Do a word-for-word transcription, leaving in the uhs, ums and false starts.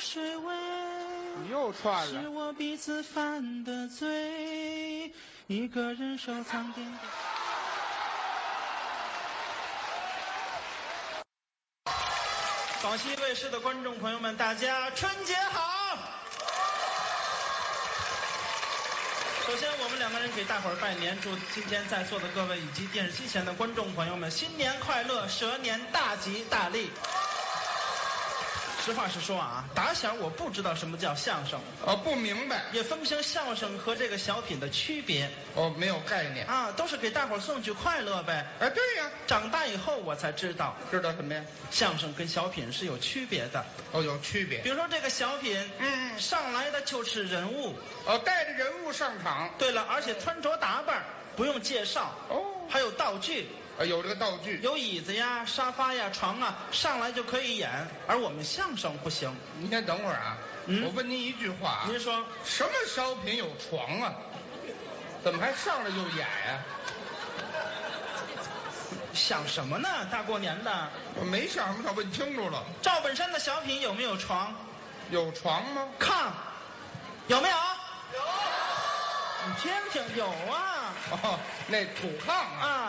水味。 你又串了。 是我彼此犯的罪，一个人收藏点点。广西卫视的观众朋友们，大家春节好！首先，我们两个人给大伙儿拜年，祝今天在座的各位以及电视机前的观众朋友们新年快乐，蛇年大吉大利。实话实说啊，打小我不知道什么叫相声， 哦，不明白， 也分不清相声和这个小品的区别。 哦，没有概念啊，都是给大伙儿送去快乐呗。 哎，对呀， 长大以后我才知道， 知道什么呀？ 相声跟小品是有区别的。 哦，有区别。 比如说这个小品，嗯，上来的就是人物， 哦，带着人物上场。 对了，而且穿着打扮不用介绍， 哦， 还有道具。 啊，有这个道具， 有椅子呀、沙发呀、床啊，上来就可以演。而我们相声不行。 您先等会儿啊，嗯、我问您一句话啊， 您说什么小品有床啊？怎么还上来就演呀、啊？ 想什么呢？大过年的， 我没想什么，想问清楚了。 赵本山的小品有没有床？ 有床吗？ 炕有没有？ 有。 你听听，有啊。 哦，那土炕啊。 啊。